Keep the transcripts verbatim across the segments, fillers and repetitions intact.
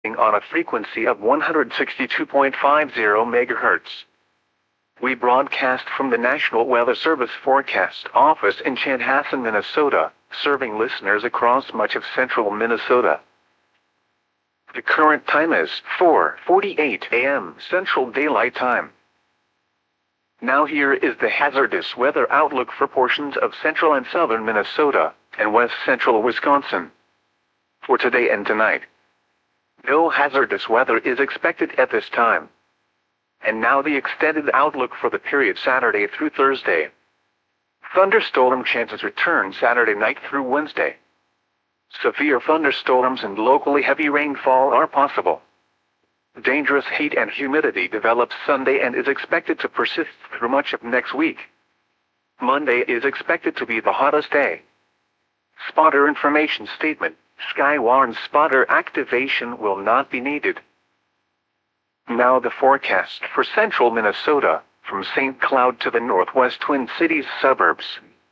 on a frequency of one hundred sixty-two point five zero megahertz. We broadcast from the National Weather Service Forecast Office in Chanhassen, Minnesota, serving listeners across much of central Minnesota. The current time is four forty-eight a m Central Daylight Time. Now here is the hazardous weather outlook for portions of central and southern Minnesota and west central Wisconsin. For today and tonight, no hazardous weather is expected at this time. And now the extended outlook for the period Saturday through Thursday. Thunderstorm chances return Saturday night through Wednesday. Severe thunderstorms and locally heavy rainfall are possible. Dangerous heat and humidity develops Sunday and is expected to persist through much of next week. Monday is expected to be the hottest day. Spotter information statement: Skywarn spotter activation will not be needed. Now the forecast for central Minnesota, from Saint Cloud to the northwest Twin Cities suburbs.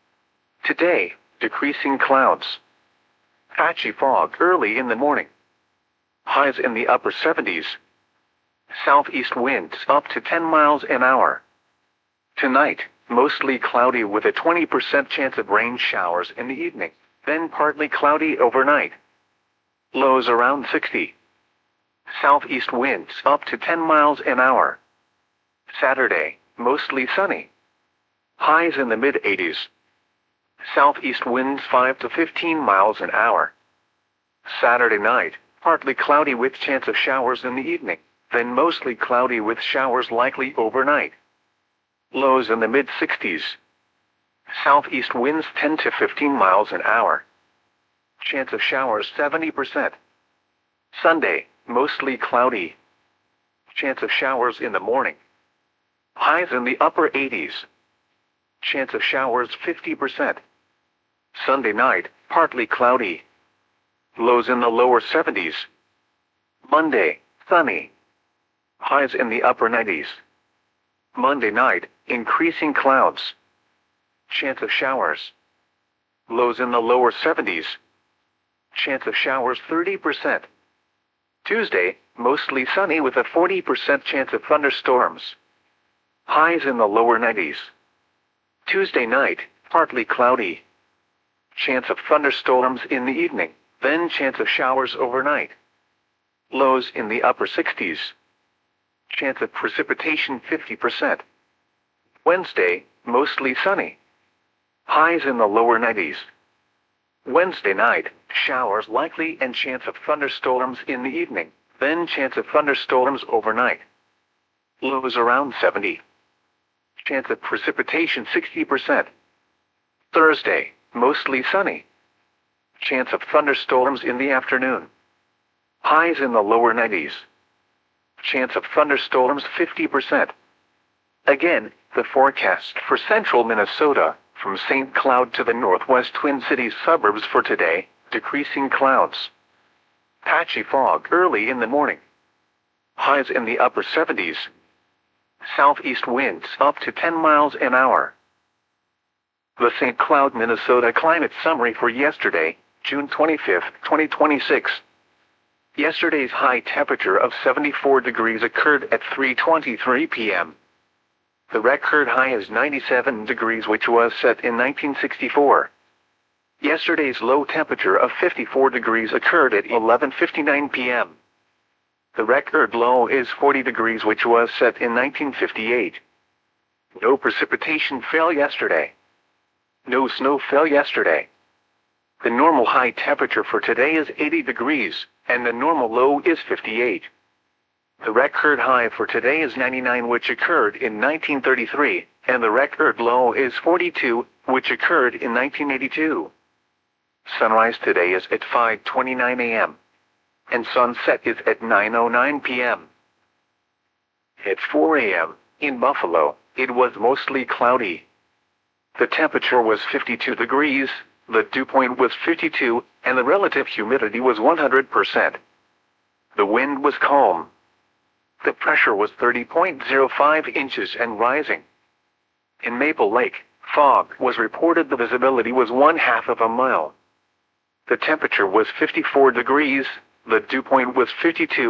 Today, decreasing clouds. Patchy fog early in the morning. Highs in the upper seventies. Southeast winds up to ten miles an hour. Tonight, mostly cloudy with a twenty percent chance of rain showers in the evening, then partly cloudy overnight. Lows around sixty. Southeast winds up to ten miles an hour. Saturday, mostly sunny. Highs in the mid eighties. Southeast winds five to fifteen miles an hour. Saturday night, partly cloudy with chance of showers in the evening, then mostly cloudy with showers likely overnight. Lows in the mid sixties. Southeast winds ten to fifteen miles an hour. Chance of showers seventy percent. Sunday, mostly cloudy. Chance of showers in the morning. Highs in the upper eighties. Chance of showers fifty percent. Sunday night, partly cloudy. Lows in the lower seventies. Monday, sunny. Highs in the upper nineties. Monday night, increasing clouds. Chance of showers. Lows in the lower seventies. Chance of showers thirty percent. Tuesday, mostly sunny with a forty percent chance of thunderstorms. Highs in the lower nineties. Tuesday night, partly cloudy. Chance of thunderstorms in the evening, then chance of showers overnight. Lows in the upper sixties. Chance of precipitation fifty percent. Wednesday, mostly sunny. Highs in the lower nineties. Wednesday night, showers likely and chance of thunderstorms in the evening, then chance of thunderstorms overnight. Lows around seventy. Chance of precipitation sixty percent. Thursday, mostly sunny. Chance of thunderstorms in the afternoon. Highs in the lower nineties. Chance of thunderstorms fifty percent. Again, the forecast for central Minnesota, from Saint Cloud to the northwest Twin Cities suburbs for today: decreasing clouds. Patchy fog early in the morning. Highs in the upper seventies. Southeast winds up to ten miles an hour. The Saint Cloud, Minnesota climate summary for yesterday, June twenty-fifth, twenty twenty-six. Yesterday's high temperature of seventy-four degrees occurred at three twenty-three p m The record high is ninety-seven degrees, which was set in nineteen sixty-four. Yesterday's low temperature of fifty-four degrees occurred at eleven fifty-nine p m The record low is forty degrees, which was set in nineteen fifty-eight. No precipitation fell yesterday. No snow fell yesterday. The normal high temperature for today is eighty degrees, and the normal low is fifty-eight. The record high for today is ninety-nine, which occurred in nineteen thirty-three, and the record low is forty-two, which occurred in nineteen eighty-two. Sunrise today is at five twenty-nine a m, and sunset is at nine oh nine p m At four a m, in Buffalo, it was mostly cloudy. The temperature was fifty-two degrees, the dew point was fifty-two, and the relative humidity was one hundred percent. The wind was calm. The pressure was thirty point zero five inches and rising. In Maple Lake, fog was reported. The visibility was one half of a mile. The temperature was fifty-four degrees, The dew point was fifty-two